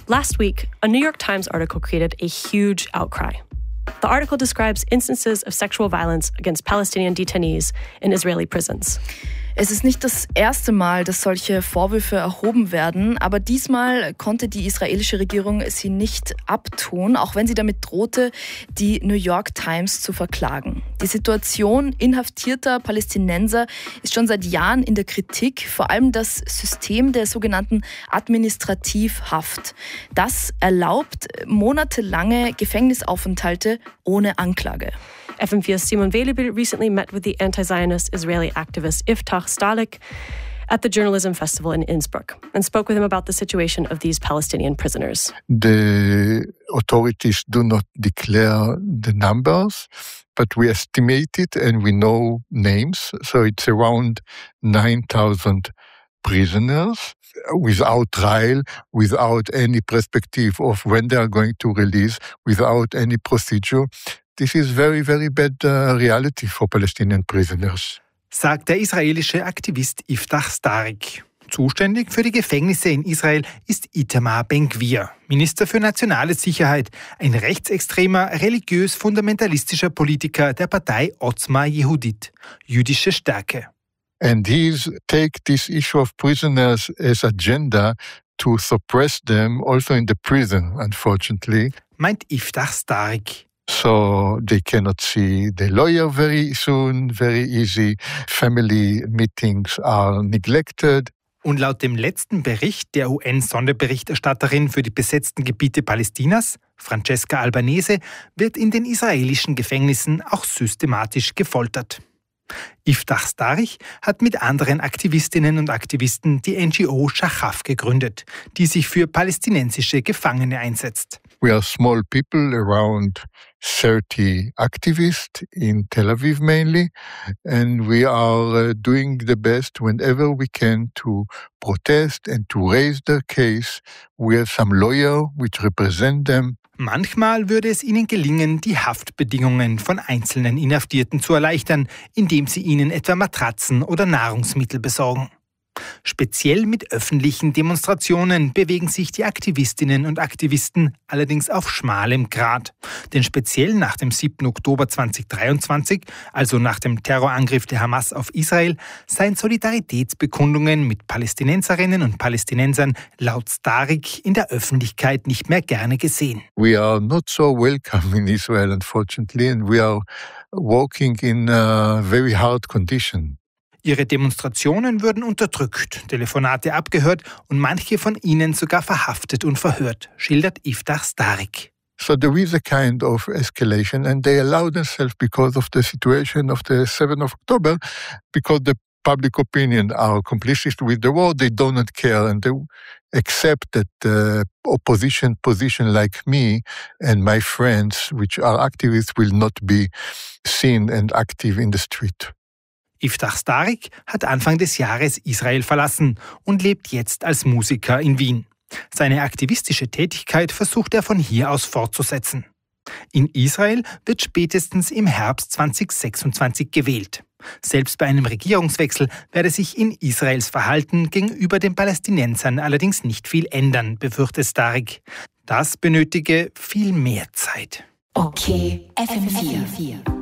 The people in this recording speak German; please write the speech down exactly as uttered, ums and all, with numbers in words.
Last week, a New York Times article created a huge outcry. The article describes instances of sexual violence against Palestinian detainees in Israeli prisons. Es ist nicht das erste Mal, dass solche Vorwürfe erhoben werden, aber diesmal konnte die israelische Regierung sie nicht abtun, auch wenn sie damit drohte, die New York Times zu verklagen. Die Situation inhaftierter Palästinenser ist schon seit Jahren in der Kritik, vor allem das System der sogenannten Administrativhaft. Das erlaubt monatelange Gefängnisaufenthalte ohne Anklage. F M vier's Simon Velibir recently met with the anti-Zionist Israeli activist Iftach Starlik at the Journalism Festival in Innsbruck and spoke with him about the situation of these Palestinian prisoners. The authorities do not declare the numbers, but we estimate it and we know names. So it's around nine thousand prisoners without trial, without any perspective of when they are going to release, without any procedure. This is very, very bad uh, reality for Palestinian prisoners. Sagt der israelische Aktivist Iftach Starlik. Zuständig für die Gefängnisse in Israel ist Itamar Ben-Gvir, Minister für nationale Sicherheit, ein rechtsextremer, religiös-fundamentalistischer Politiker der Partei Otzma Yehudit, jüdische Stärke. And he's take this issue of prisoners as agenda to suppress them also in the prison, unfortunately. Meint Iftach Starlik. So they cannot see the lawyer very soon, very easy. Family meetings are neglected. Und laut dem letzten Bericht der U N-Sonderberichterstatterin für die besetzten Gebiete Palästinas, Francesca Albanese, wird in den israelischen Gefängnissen auch systematisch gefoltert. Iftach Starlik hat mit anderen Aktivistinnen und Aktivisten die N G O Shachaf gegründet, die sich für palästinensische Gefangene einsetzt. We are small people, around thirty activists in Tel Aviv mainly, and we are uh, doing the best whenever we can to protest and to raise their case. We have some lawyers which represent them. Manchmal würde es ihnen gelingen, die Haftbedingungen von einzelnen Inhaftierten zu erleichtern, indem sie ihnen etwa Matratzen oder Nahrungsmittel besorgen. Speziell mit öffentlichen Demonstrationen bewegen sich die Aktivistinnen und Aktivisten allerdings auf schmalem Grat. Denn speziell nach dem siebten Oktober zweitausenddreiundzwanzig, also nach dem Terrorangriff der Hamas auf Israel, seien Solidaritätsbekundungen mit Palästinenserinnen und Palästinensern laut Starlik in der Öffentlichkeit nicht mehr gerne gesehen. We are not so welcome in Israel, unfortunately, and we are working in a very hard condition. Ihre Demonstrationen würden unterdrückt, Telefonate abgehört und manche von ihnen sogar verhaftet und verhört, schildert Iftach Starlik. So there is a kind of escalation and they allow themselves because of the situation of the seventh of October, because the public opinion are complicit with the war, they do not care and they accept that the opposition position like me and my friends, which are activists, will not be seen and active in the street. Iftach Starlik hat Anfang des Jahres Israel verlassen und lebt jetzt als Musiker in Wien. Seine aktivistische Tätigkeit versucht er von hier aus fortzusetzen. In Israel wird spätestens im Herbst zweitausendsechsundzwanzig gewählt. Selbst bei einem Regierungswechsel werde sich in Israels Verhalten gegenüber den Palästinensern allerdings nicht viel ändern, befürchtet Starlik. Das benötige viel mehr Zeit. Okay, F M vier.